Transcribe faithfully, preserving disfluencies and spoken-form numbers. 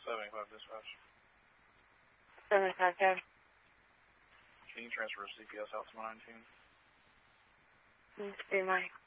seventy-five dispatch. seventy-five, Tab. Can you transfer C P S out to my nineteen? Let's do my